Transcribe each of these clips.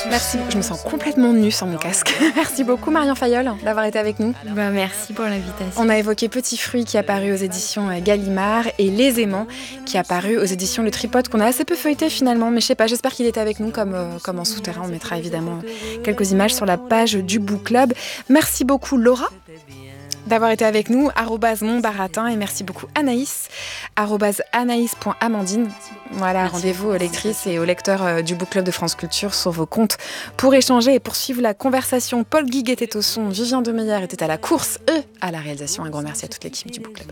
Merci, je me sens complètement nue sans mon casque. Merci beaucoup Marion Fayolle d'avoir été avec nous. Merci pour l'invitation. On a évoqué Petit Fruit qui est apparu aux éditions Gallimard et Les Aimants qui est apparu aux éditions Le Tripode qu'on a assez peu feuilleté finalement, mais je sais pas, j'espère qu'il était avec nous comme en souterrain. On mettra évidemment quelques images sur la page du Book Club. Merci beaucoup Laura d'avoir été avec nous, @monbaratin, et merci beaucoup Anaïs, @anaïs.amandine. Voilà, merci. Rendez-vous aux lectrices et aux lecteurs du Book Club de France Culture sur vos comptes pour échanger et poursuivre la conversation. Paul Guigues était au son, Vivien Demeyer était à la course et à la réalisation. Un grand merci à toute l'équipe du Book Club.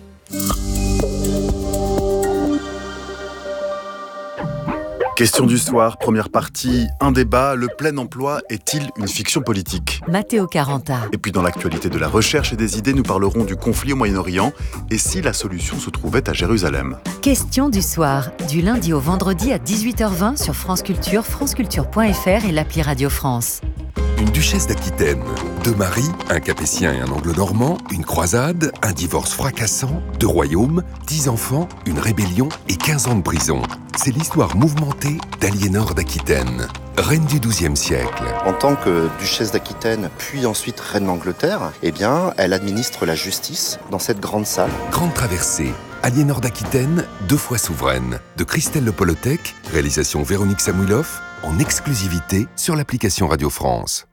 Question du soir, première partie, un débat, le plein emploi est-il une fiction politique ? Matteo Caranta. Et puis dans l'actualité de la recherche et des idées, nous parlerons du conflit au Moyen-Orient et si la solution se trouvait à Jérusalem. Question du soir, du lundi au vendredi à 18h20 sur France Culture, franceculture.fr et l'appli Radio France. Une duchesse d'Aquitaine, 2 maris, un capétien et un anglo-normand, une croisade, un divorce fracassant, 2 royaumes, 10 enfants, une rébellion et 15 ans de prison. C'est l'histoire mouvementée d'Aliénor d'Aquitaine, reine du XIIe siècle. En tant que duchesse d'Aquitaine, puis ensuite reine d'Angleterre, elle administre la justice dans cette grande salle. Grande traversée, Aliénor d'Aquitaine, 2 fois souveraine, de Christelle Le Polotec, réalisation Véronique Samouilov, en exclusivité sur l'application Radio France.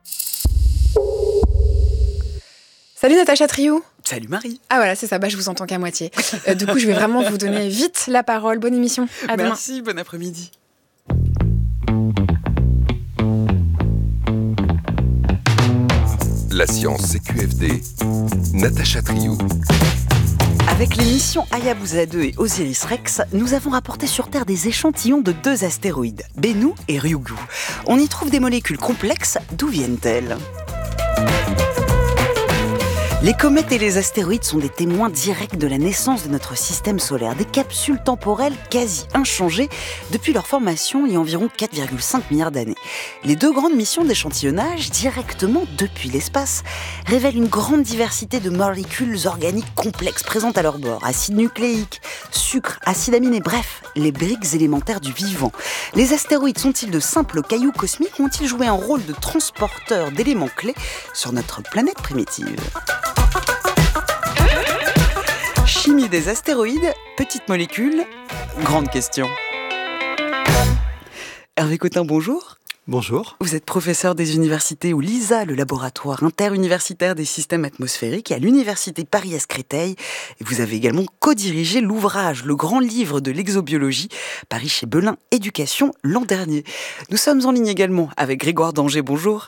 Salut Natacha Triou. Salut Marie. Ah voilà, c'est ça, je vous entends qu'à moitié. Du coup, je vais vraiment vous donner vite la parole. Bonne émission, à demain. Merci, bon après-midi. La science CQFD, Natacha Triou. Avec les missions Hayabusa 2 et Osiris-Rex, nous avons rapporté sur Terre des échantillons de 2 astéroïdes, Bennu et Ryugu. On y trouve des molécules complexes, d'où viennent-elles ? Les comètes et les astéroïdes sont des témoins directs de la naissance de notre système solaire, des capsules temporelles quasi inchangées depuis leur formation il y a environ 4,5 milliards d'années. Les 2 grandes missions d'échantillonnage, directement depuis l'espace, révèlent une grande diversité de molécules organiques complexes présentes à leur bord. Acides nucléiques, sucres, acides aminés, bref, les briques élémentaires du vivant. Les astéroïdes sont-ils de simples cailloux cosmiques ou ont-ils joué un rôle de transporteur d'éléments clés sur notre planète primitive ? Chimie des astéroïdes, petites molécules, grande question. Hervé Cotin, bonjour. Bonjour. Vous êtes professeur des universités au LISA, le laboratoire interuniversitaire des systèmes atmosphériques, à l'université Paris-Est-Créteil. Et vous avez également co-dirigé l'ouvrage Le Grand Livre de l'exobiologie, paru chez Belin Éducation l'an dernier. Nous sommes en ligne également avec Grégoire Danger, bonjour.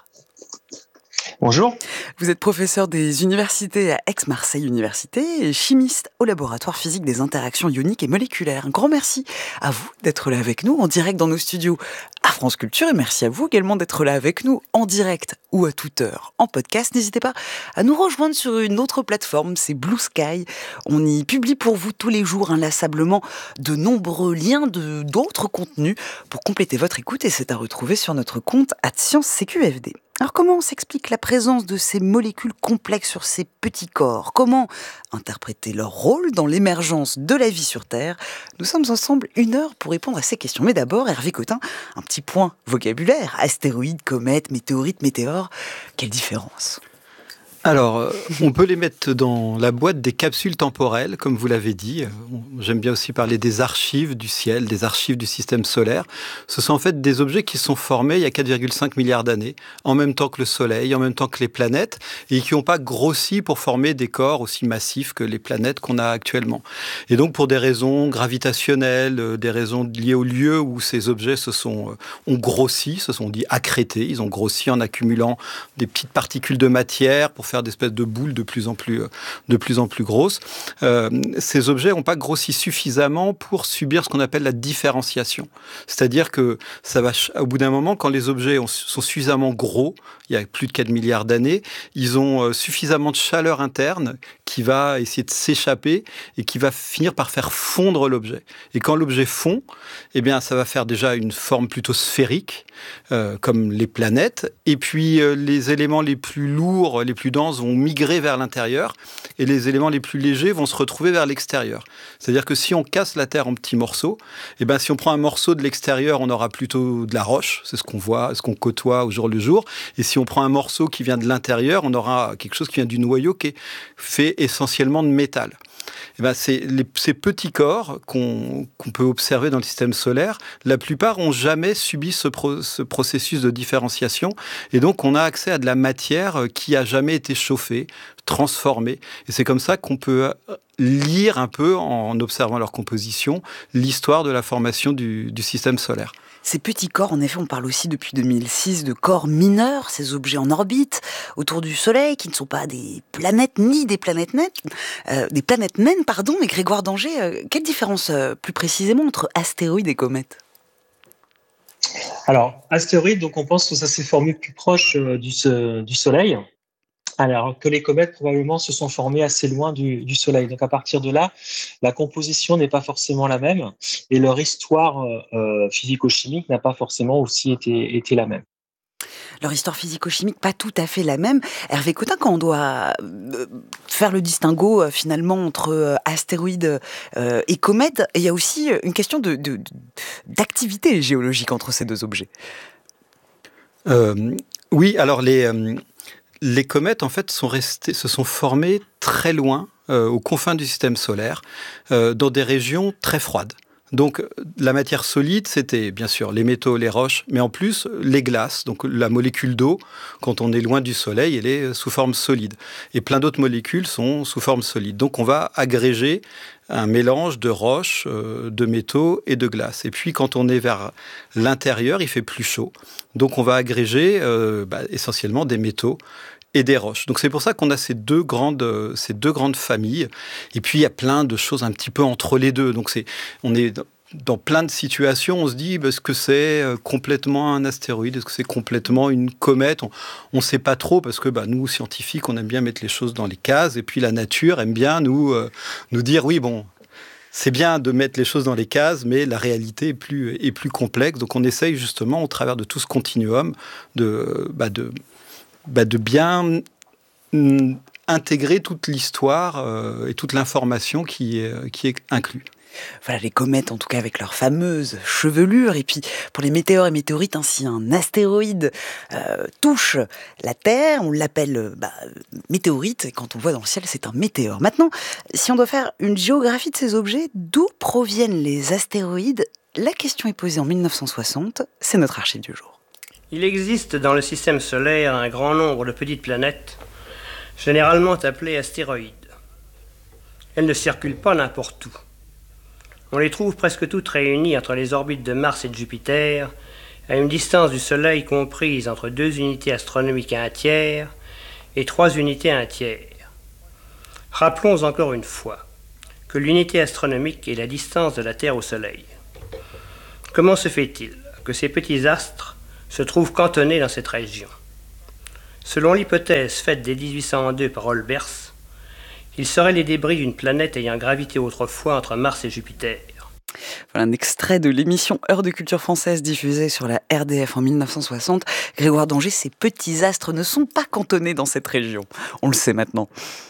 Bonjour. Vous êtes professeur des universités à Aix-Marseille Université et chimiste au laboratoire physique des interactions ioniques et moléculaires. Un grand merci à vous d'être là avec nous en direct dans nos studios à France Culture et merci à vous également d'être là avec nous en direct ou à toute heure en podcast. N'hésitez pas à nous rejoindre sur une autre plateforme, c'est Blue Sky. On y publie pour vous tous les jours inlassablement de nombreux liens d'autres contenus pour compléter votre écoute et c'est à retrouver sur notre compte @ScienceCQFD. Alors comment s'explique la présence de ces molécules complexes sur ces petits corps ? Comment interpréter leur rôle dans l'émergence de la vie sur Terre ? Nous sommes ensemble 1 heure pour répondre à ces questions. Mais d'abord, Hervé Cotin, un petit point vocabulaire. Astéroïdes, comètes, météorites, météores. Quelle différence ? Alors, on peut les mettre dans la boîte des capsules temporelles, comme vous l'avez dit. J'aime bien aussi parler des archives du ciel, des archives du système solaire. Ce sont en fait des objets qui sont formés il y a 4,5 milliards d'années, en même temps que le Soleil, en même temps que les planètes, et qui n'ont pas grossi pour former des corps aussi massifs que les planètes qu'on a actuellement. Et donc, pour des raisons gravitationnelles, des raisons liées au lieu où ces objets ont grossi, se sont dit accrétés, ils ont grossi en accumulant des petites particules de matière pour faire d'espèces de boules de plus en plus grosses. Ces objets n'ont pas grossi suffisamment pour subir ce qu'on appelle la différenciation. C'est-à-dire que ça va, au bout d'un moment, quand les objets sont suffisamment gros, il y a plus de 4 milliards d'années, ils ont suffisamment de chaleur interne qui va essayer de s'échapper et qui va finir par faire fondre l'objet. Et quand l'objet fond, eh bien, ça va faire déjà une forme plutôt sphérique, comme les planètes. Et puis, les éléments les plus lourds, les plus denses, denses vont migrer vers l'intérieur et les éléments les plus légers vont se retrouver vers l'extérieur. C'est-à-dire que si on casse la Terre en petits morceaux, et ben si on prend un morceau de l'extérieur, on aura plutôt de la roche, c'est ce qu'on voit, ce qu'on côtoie au jour le jour. Et si on prend un morceau qui vient de l'intérieur, on aura quelque chose qui vient du noyau qui est fait essentiellement de métal. Eh ben, ces petits corps qu'on peut observer dans le système solaire, la plupart n'ont jamais subi ce processus de différenciation. Et donc, on a accès à de la matière qui n'a jamais été chauffée, transformée. Et c'est comme ça qu'on peut lire un peu, en observant leur composition, l'histoire de la formation du système solaire. Ces petits corps, en effet, on parle aussi depuis 2006 de corps mineurs, ces objets en orbite autour du Soleil, qui ne sont pas des planètes ni des planètes naines, mais Grégoire d'Angers, quelle différence plus précisément entre astéroïdes et comètes ? Alors, astéroïdes, donc on pense que ça s'est formé plus proche du Soleil, alors que les comètes probablement se sont formées assez loin du Soleil. Donc à partir de là, la composition n'est pas forcément la même et leur histoire physico-chimique n'a pas forcément aussi été la même. Leur histoire physico-chimique, pas tout à fait la même. Hervé Cotin, quand on doit faire le distinguo finalement entre astéroïdes et comètes, il y a aussi une question d'activité géologique entre ces deux objets. Oui, alors les comètes, en fait, se sont formées très loin, aux confins du système solaire, dans des régions très froides. Donc, la matière solide, c'était bien sûr les métaux, les roches, mais en plus, les glaces. Donc, la molécule d'eau, quand on est loin du Soleil, elle est sous forme solide. Et plein d'autres molécules sont sous forme solide. Donc, on va agréger un mélange de roches, de métaux et de glace. Et puis, quand on est vers l'intérieur, il fait plus chaud. Donc, on va agréger essentiellement des métaux et des roches. Donc c'est pour ça qu'on a ces deux grandes familles. Et puis il y a plein de choses un petit peu entre les deux. Donc on est dans plein de situations, on se dit est-ce que c'est complètement un astéroïde, est-ce que c'est complètement une comète ? On ne sait pas trop parce que nous, scientifiques, on aime bien mettre les choses dans les cases. Et puis la nature aime bien nous dire oui, bon, c'est bien de mettre les choses dans les cases, mais la réalité est plus complexe. Donc on essaye justement, au travers de tout ce continuum, de bien intégrer toute l'histoire et toute l'information qui est inclue. Voilà, les comètes, en tout cas, avec leur fameuse chevelure. Et puis, pour les météores et météorites, si un astéroïde touche la Terre, on l'appelle météorite. Et quand on le voit dans le ciel, c'est un météore. Maintenant, si on doit faire une géographie de ces objets, d'où proviennent les astéroïdes ? La question est posée en 1960. C'est notre archive du jour. Il existe dans le système solaire un grand nombre de petites planètes, généralement appelées astéroïdes. Elles ne circulent pas n'importe où. On les trouve presque toutes réunies entre les orbites de Mars et de Jupiter, à une distance du Soleil comprise entre 2 unités astronomiques à 1/3 et 3 unités à 1/3. Rappelons encore une fois que l'unité astronomique est la distance de la Terre au Soleil. Comment se fait-il que ces petits astres se trouvent cantonnés dans cette région? Selon l'hypothèse faite dès 1802 par Olbers, ils seraient les débris d'une planète ayant gravité autrefois entre Mars et Jupiter. Voilà un extrait de l'émission Heure de culture française diffusée sur la RDF en 1960. Grégoire d'Angers, ces petits astres ne sont pas cantonnés dans cette région. On le sait maintenant.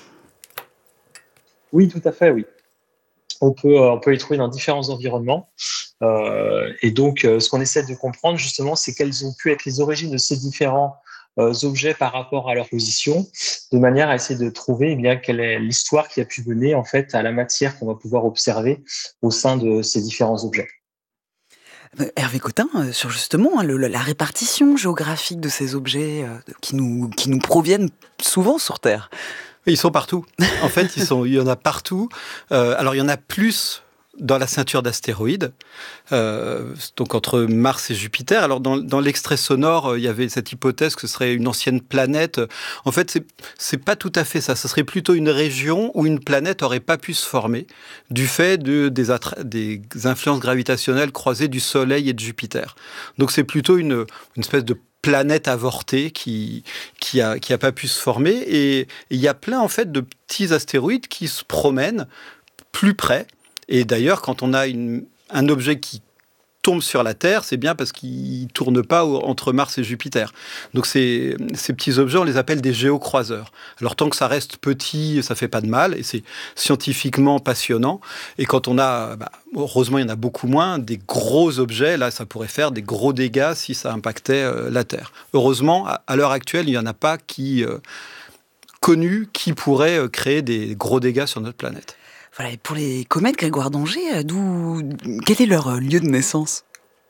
Oui, tout à fait, oui. On peut les trouver dans différents environnements. Et donc, ce qu'on essaie de comprendre, justement, c'est quelles ont pu être les origines de ces différents objets par rapport à leur position, de manière à essayer de trouver quelle est l'histoire qui a pu mener, en fait, à la matière qu'on va pouvoir observer au sein de ces différents objets. Hervé Cotin, sur justement la répartition géographique de ces objets qui nous proviennent souvent sur Terre. Ils sont partout. En fait, il y en a partout. Alors, il y en a plus dans la ceinture d'astéroïdes, donc entre Mars et Jupiter. Alors, dans l'extrait sonore, il y avait cette hypothèse que ce serait une ancienne planète. En fait, c'est pas tout à fait ça. Ce serait plutôt une région où une planète aurait pas pu se former du fait des influences gravitationnelles croisées du Soleil et de Jupiter. Donc, c'est plutôt une espèce de planète avortée qui a pas pu se former. Et il y a plein, en fait, de petits astéroïdes qui se promènent plus près. Et d'ailleurs, quand on a un objet qui tombent sur la Terre, c'est bien parce qu'ils ne tournent pas entre Mars et Jupiter. Donc ces petits objets, on les appelle des géocroiseurs. Alors tant que ça reste petit, ça ne fait pas de mal, et c'est scientifiquement passionnant. Et quand on a, heureusement il y en a beaucoup moins, des gros objets, là ça pourrait faire des gros dégâts si ça impactait la Terre. Heureusement, à l'heure actuelle, il n'y en a pas connus qui pourraient créer des gros dégâts sur notre planète. Voilà, et pour les comètes, Grégoire d'Angers, quel est leur lieu de naissance ?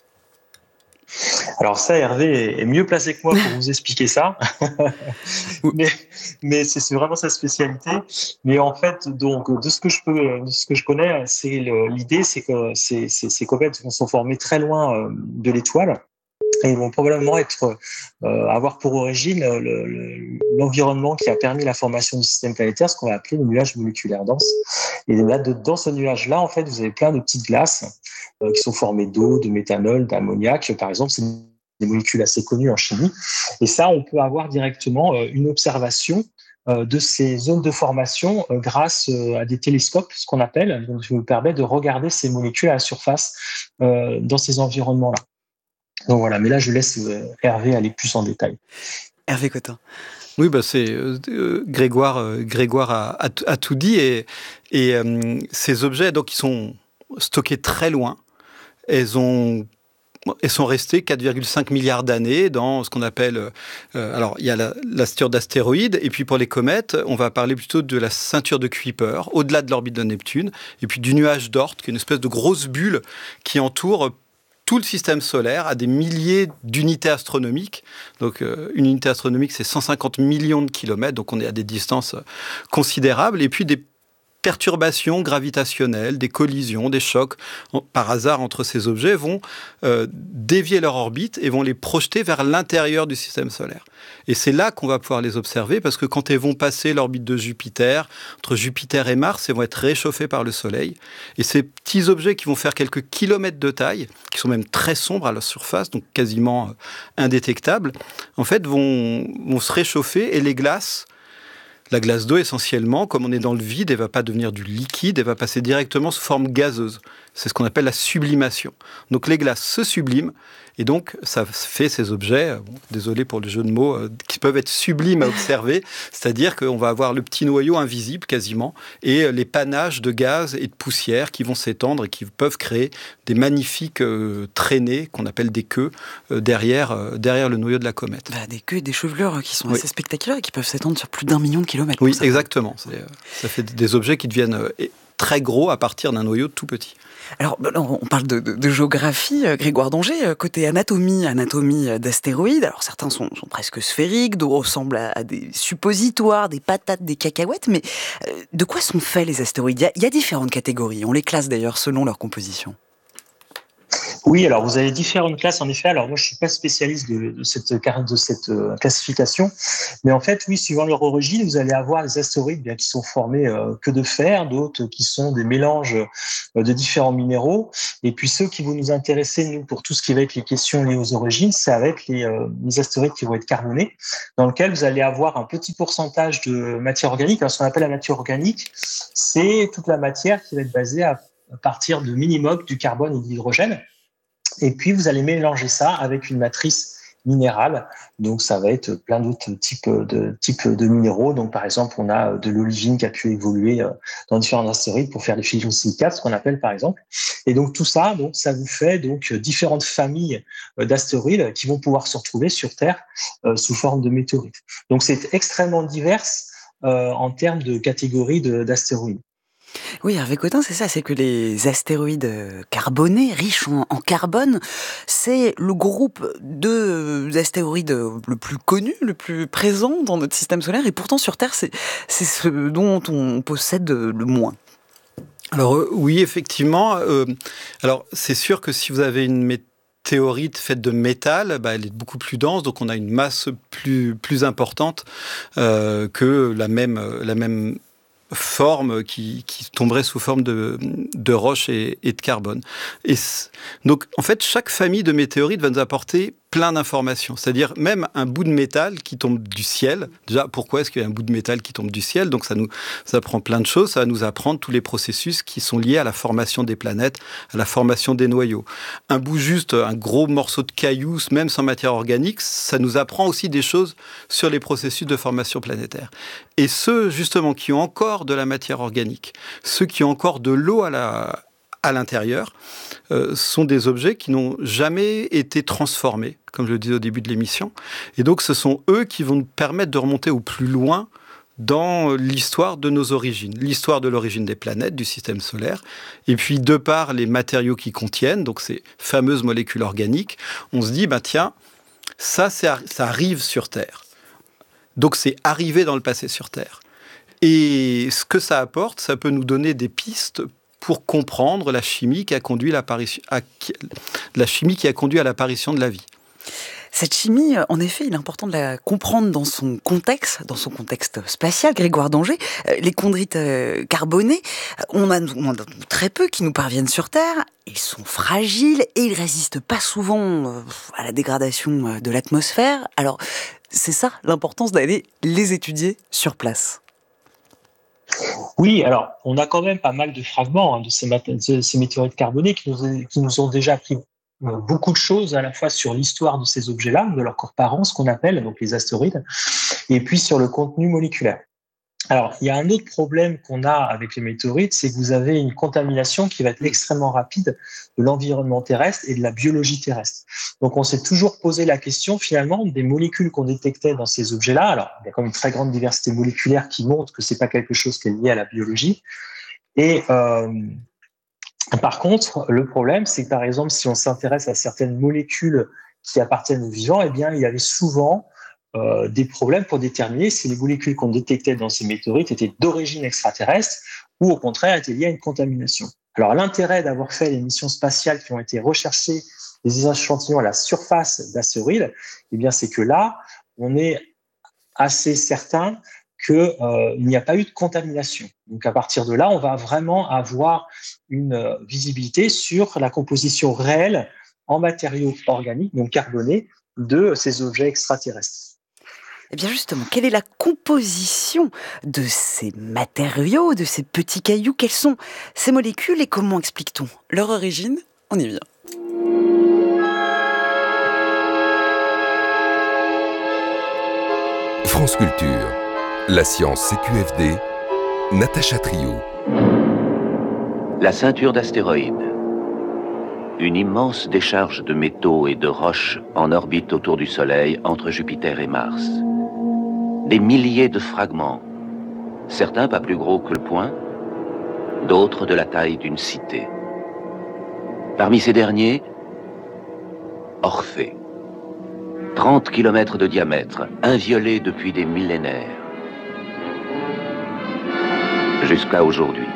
Alors ça, Hervé est mieux placé que moi pour vous expliquer ça, mais c'est vraiment sa spécialité. Mais en fait, donc de ce que je connais, l'idée, c'est que ces comètes sont formées très loin de l'étoile. Et ils vont probablement avoir pour origine l'environnement qui a permis la formation du système planétaire, ce qu'on va appeler le nuage moléculaire dense. Et là, dans ce nuage-là, en fait, vous avez plein de petites glaces qui sont formées d'eau, de méthanol, d'ammoniac. Par exemple, c'est des molécules assez connues en chimie. Et ça, on peut avoir directement une observation de ces zones de formation grâce à des télescopes, ce qu'on appelle, donc, qui nous permet de regarder ces molécules à la surface dans ces environnements-là. Donc voilà, mais là, je laisse Hervé aller plus en détail. Hervé Cotin. Oui, c'est Grégoire a tout dit, et ces objets, donc, ils sont stockés très loin. Elles sont restées 4,5 milliards d'années dans ce qu'on appelle... alors, il y a la ceinture d'astéroïdes, et puis pour les comètes, on va parler plutôt de la ceinture de Kuiper, au-delà de l'orbite de Neptune, et puis du nuage d'Oort, qui est une espèce de grosse bulle qui entoure tout le système solaire, à des milliers d'unités astronomiques. Donc, une unité astronomique, c'est 150 millions de kilomètres, donc on est à des distances considérables. Et puis, des perturbations gravitationnelles, des collisions, des chocs, par hasard, entre ces objets, vont dévier leur orbite et vont les projeter vers l'intérieur du système solaire. Et c'est là qu'on va pouvoir les observer, parce que quand elles vont passer l'orbite de Jupiter, entre Jupiter et Mars, elles vont être réchauffées par le Soleil. Et ces petits objets qui vont faire quelques kilomètres de taille, qui sont même très sombres à leur surface, donc quasiment indétectables, en fait, vont se réchauffer, et les glaces... La glace d'eau, essentiellement, comme on est dans le vide, elle ne va pas devenir du liquide, elle va passer directement sous forme gazeuse. C'est ce qu'on appelle la sublimation. Donc les glaces se subliment, et donc ça fait ces objets, désolé pour le jeu de mots, qui peuvent être sublimes à observer, c'est-à-dire qu'on va avoir le petit noyau invisible quasiment, et les panaches de gaz et de poussière qui vont s'étendre et qui peuvent créer des magnifiques traînées, qu'on appelle des queues, derrière le noyau de la comète. Des queues et des chevelures qui sont assez spectaculaires et qui peuvent s'étendre sur plus d'1 million de kilomètres. Oui, exactement. Ça fait des objets qui deviennent très gros à partir d'un noyau tout petit. Alors, on parle de géographie, Grégoire d'Angers, côté anatomie d'astéroïdes. Alors, certains sont presque sphériques, d'autres ressemblent à des suppositoires, des patates, des cacahuètes. Mais de quoi sont faits les astéroïdes ? Il y a différentes catégories. On les classe d'ailleurs selon leur composition. Oui, alors vous avez différentes classes en effet. Alors moi, je suis pas spécialiste de cette classification, mais en fait, oui, suivant leur origine, vous allez avoir des astéroïdes qui sont formés que de fer, d'autres qui sont des mélanges de différents minéraux, et puis ceux qui vont nous intéresser nous pour tout ce qui va être les questions liées aux origines, ça va être les astéroïdes qui vont être carbonés, dans lequel vous allez avoir un petit pourcentage de matière organique. Alors, ce qu'on appelle la matière organique, c'est toute la matière qui va être basée à partir de minimoques, du carbone et de l'hydrogène. Et puis, vous allez mélanger ça avec une matrice minérale. Donc, ça va être plein d'autres types de minéraux. Donc, par exemple, on a de l'olivine qui a pu évoluer dans différents astéroïdes pour faire des phyllosilicates, ce qu'on appelle par exemple. Et donc, tout ça, ça vous fait donc différentes familles d'astéroïdes qui vont pouvoir se retrouver sur Terre sous forme de météorites. Donc, c'est extrêmement divers en termes de catégories d'astéroïdes. Oui, Hervé Cotin, c'est ça, c'est que les astéroïdes carbonés, riches en carbone, c'est le groupe d'astéroïdes le plus connu, le plus présent dans notre système solaire, et pourtant sur Terre, c'est ce dont on possède le moins. Alors oui, effectivement. Alors c'est sûr que si vous avez une météorite faite de métal, elle est beaucoup plus dense, donc on a une masse plus importante que la même forme qui tomberait sous forme de roches et de carbone. Et donc, en fait, chaque famille de météorites va nous apporter plein d'informations. C'est-à-dire même un bout de métal qui tombe du ciel. Déjà, pourquoi est-ce qu'il y a un bout de métal qui tombe du ciel ? Donc ça nous apprend plein de choses. Ça va nous apprendre tous les processus qui sont liés à la formation des planètes, à la formation des noyaux. Un bout juste, un gros morceau de caillou, même sans matière organique, ça nous apprend aussi des choses sur les processus de formation planétaire. Et ceux, justement, qui ont encore de la matière organique, ceux qui ont encore de l'eau à l'intérieur, sont des objets qui n'ont jamais été transformés, comme je le disais au début de l'émission. Et donc, ce sont eux qui vont nous permettre de remonter au plus loin dans l'histoire de nos origines, l'histoire de l'origine des planètes, du système solaire. Et puis, de par les matériaux qu'ils contiennent, donc ces fameuses molécules organiques, on se dit, tiens, ça arrive sur Terre. Donc, c'est arrivé dans le passé sur Terre. Et ce que ça apporte, ça peut nous donner des pistes pour comprendre la chimie qui a conduit à l'apparition de la vie. Cette chimie, en effet, il est important de la comprendre dans son contexte spatial. Grégoire d'Angers, les chondrites carbonés, on a très peu qui nous parviennent sur Terre. Ils sont fragiles et ils résistent pas souvent à la dégradation de l'atmosphère. Alors, c'est ça l'importance d'aller les étudier sur place. Oui, alors on a quand même pas mal de fragments de ces météorites carbonées qui nous ont déjà appris beaucoup de choses à la fois sur l'histoire de ces objets-là, de leur corps parent, ce qu'on appelle donc les astéroïdes, et puis sur le contenu moléculaire. Alors, il y a un autre problème qu'on a avec les météorites, c'est que vous avez une contamination qui va être extrêmement rapide de l'environnement terrestre et de la biologie terrestre. Donc, on s'est toujours posé la question, finalement, des molécules qu'on détectait dans ces objets-là. Alors, il y a quand même une très grande diversité moléculaire qui montre que c'est pas quelque chose qui est lié à la biologie. Et par contre, le problème, c'est que, par exemple, si on s'intéresse à certaines molécules qui appartiennent aux vivants, eh bien, il y avait souvent des problèmes pour déterminer si les molécules qu'on détectait dans ces météorites étaient d'origine extraterrestre ou au contraire étaient liées à une contamination. Alors l'intérêt d'avoir fait les missions spatiales qui ont été recherchées des échantillons à la surface d'astéroïdes, eh bien c'est que là, on est assez certain qu'il n'y a pas eu de contamination. Donc à partir de là, on va vraiment avoir une visibilité sur la composition réelle en matériaux organiques, donc carbonés, de ces objets extraterrestres. Eh bien justement, quelle est la composition de ces matériaux, de ces petits cailloux ? Quelles sont ces molécules et comment explique-t-on leur origine ? On y vient. France Culture, la science CQFD, Natacha Trio. La ceinture d'astéroïdes. Une immense décharge de métaux et de roches en orbite autour du Soleil entre Jupiter et Mars. Des milliers de fragments, certains pas plus gros que le poing, d'autres de la taille d'une cité. Parmi ces derniers, Orphée. 30 km de diamètre, inviolé depuis des millénaires. Jusqu'à aujourd'hui.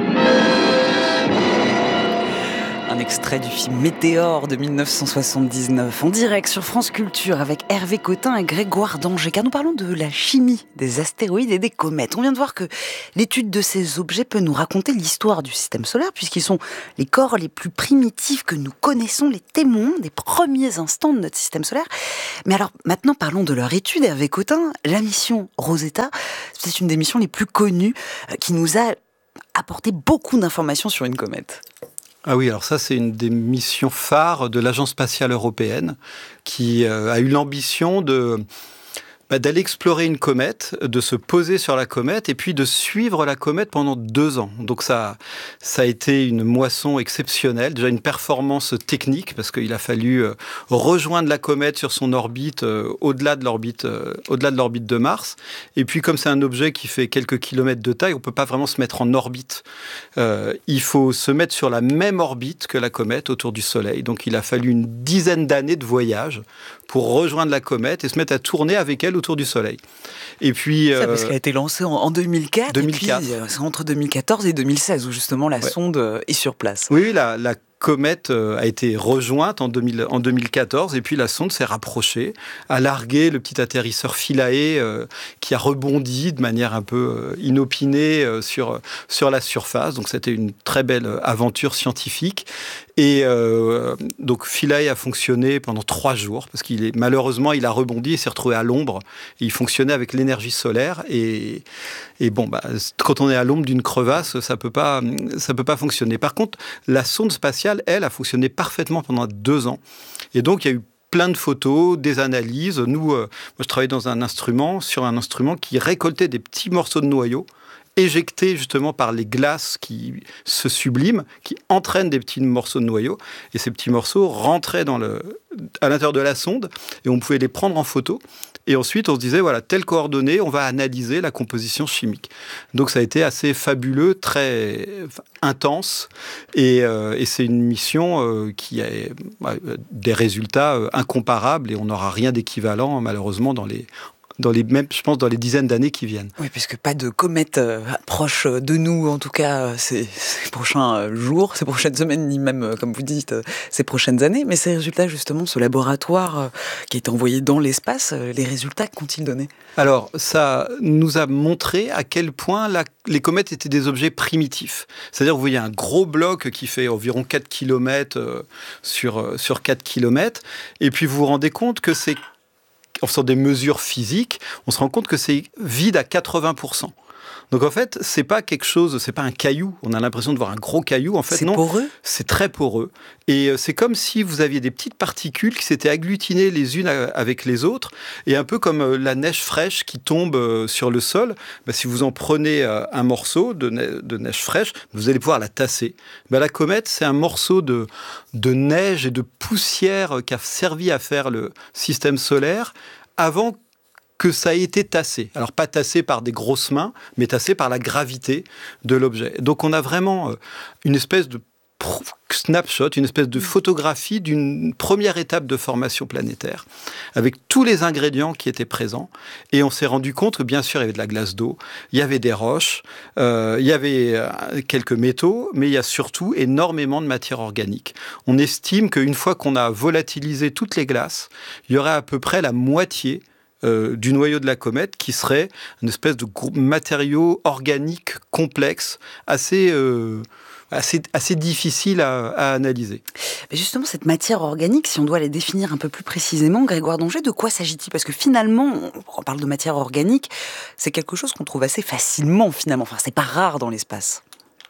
Un extrait du film Météore de 1979, en direct sur France Culture avec Hervé Cotin et Grégoire d'Angers, car nous parlons de la chimie des astéroïdes et des comètes. On vient de voir que l'étude de ces objets peut nous raconter l'histoire du système solaire, puisqu'ils sont les corps les plus primitifs que nous connaissons, les témoins des premiers instants de notre système solaire. Mais alors, maintenant, parlons de leur étude, Hervé Cotin. La mission Rosetta, c'est une des missions les plus connues qui nous a apporté beaucoup d'informations sur une comète. Ah oui, alors ça, c'est une des missions phares de l'Agence spatiale européenne qui a eu l'ambition d'aller explorer une comète, de se poser sur la comète et puis de suivre la comète pendant 2 ans. Donc ça a été une moisson exceptionnelle, déjà une performance technique parce qu'il a fallu rejoindre la comète sur son orbite, au-delà de l'orbite de Mars. Et puis comme c'est un objet qui fait quelques kilomètres de taille, on peut pas vraiment se mettre en orbite. Il faut se mettre sur la même orbite que la comète autour du Soleil. Donc il a fallu une 10aine d'années de voyage pour rejoindre la comète et se mettre à tourner avec elle autour du Soleil. Et puis, ça, parce qu'elle a été lancée en 2004. 2004. Et puis, c'est entre 2014 et 2016 où justement la sonde est sur place. Oui, la comète a été rejointe en 2014 et puis la sonde s'est rapprochée, a largué le petit atterrisseur Philae qui a rebondi de manière un peu inopinée sur la surface. Donc c'était une très belle aventure scientifique. Et donc Philae a fonctionné pendant 3 jours parce malheureusement il a rebondi et s'est retrouvé à l'ombre. Et il fonctionnait avec l'énergie solaire et bon, quand on est à l'ombre d'une crevasse, ça peut pas fonctionner. Par contre, la sonde spatiale, elle, a fonctionné parfaitement pendant 2 ans. Et donc il y a eu plein de photos, des analyses. Moi je travaillais sur un instrument qui récoltait des petits morceaux de noyaux éjectés justement par les glaces qui se subliment, qui entraînent des petits morceaux de noyaux. Et ces petits morceaux rentraient à l'intérieur de la sonde et on pouvait les prendre en photo. Et ensuite, on se disait, voilà, telle coordonnée, on va analyser la composition chimique. Donc, ça a été assez fabuleux, très intense. Et c'est une mission qui a des résultats incomparables et on n'aura rien d'équivalent, malheureusement, dans les dizaines d'années qui viennent. Oui, puisque pas de comète proche de nous, en tout cas, ces prochains jours, ces prochaines semaines, ni même, comme vous dites, ces prochaines années. Mais ces résultats, justement, ce laboratoire qui est envoyé dans l'espace, les résultats qu'ont-ils donné ? Alors, ça nous a montré à quel point les comètes étaient des objets primitifs. C'est-à-dire, vous voyez un gros bloc qui fait environ 4 km sur 4 km, et puis vous vous rendez compte que en faisant des mesures physiques, on se rend compte que c'est vide à 80%. Donc en fait, c'est pas un caillou. On a l'impression de voir un gros caillou. En fait, c'est non. Poreux ? C'est très poreux. Et c'est comme si vous aviez des petites particules qui s'étaient agglutinées les unes avec les autres. Et un peu comme la neige fraîche qui tombe sur le sol. Si vous en prenez un morceau de neige fraîche, vous allez pouvoir la tasser. La comète, c'est un morceau de neige et de poussière qui a servi à faire le système solaire avant que ça a été tassé. Alors, pas tassé par des grosses mains, mais tassé par la gravité de l'objet. Donc, on a vraiment une espèce de snapshot, une espèce de photographie d'une première étape de formation planétaire, avec tous les ingrédients qui étaient présents. Et on s'est rendu compte que, bien sûr, il y avait de la glace d'eau, il y avait des roches, il y avait quelques métaux, mais il y a surtout énormément de matière organique. On estime qu'une fois qu'on a volatilisé toutes les glaces, il y aurait à peu près la moitié du noyau de la comète qui serait une espèce de matériau organique complexe assez difficile à analyser. Mais justement, cette matière organique, si on doit la définir un peu plus précisément, Grégoire Donget, de quoi s'agit-il ? Parce que finalement, on parle de matière organique, c'est quelque chose qu'on trouve assez facilement, finalement. Enfin, c'est pas rare dans l'espace.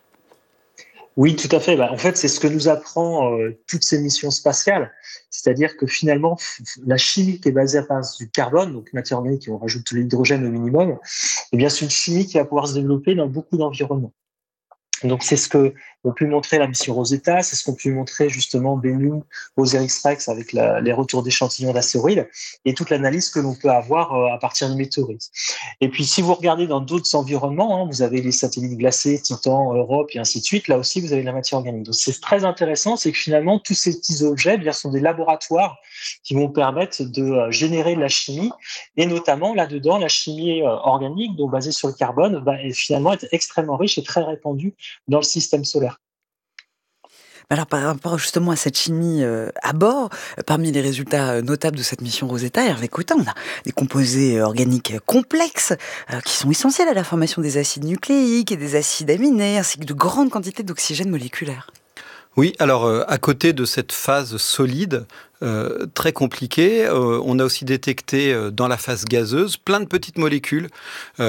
Oui, tout à fait. En fait, c'est ce que nous apprend toutes ces missions spatiales. C'est-à-dire que finalement, la chimie qui est basée à base du carbone, donc matière organique, on rajoute l'hydrogène au minimum, eh bien, c'est une chimie qui va pouvoir se développer dans beaucoup d'environnements. Donc, c'est ce que ont pu montrer la mission Rosetta, c'est ce qu'ont pu montrer justement Bennu, Osiris-Rex avec les retours d'échantillons d'astéroïdes et toute l'analyse que l'on peut avoir à partir de météorites. Et puis, si vous regardez dans d'autres environnements, vous avez les satellites glacés, Titan, Europe et ainsi de suite, là aussi, vous avez de la matière organique. Donc, c'est très intéressant, c'est que finalement, tous ces petits objets sont des laboratoires qui vont permettre de générer de la chimie et notamment, là-dedans, la chimie organique, donc basée sur le carbone, est finalement être extrêmement riche et très répandue dans le système solaire. Alors, par rapport justement à cette chimie à bord, parmi les résultats notables de cette mission Rosetta, Hervé Cotin, on a des composés organiques complexes qui sont essentiels à la formation des acides nucléiques et des acides aminés, ainsi que de grandes quantités d'oxygène moléculaire. Oui, alors à côté de cette phase solide, très compliquée, on a aussi détecté dans la phase gazeuse plein de petites molécules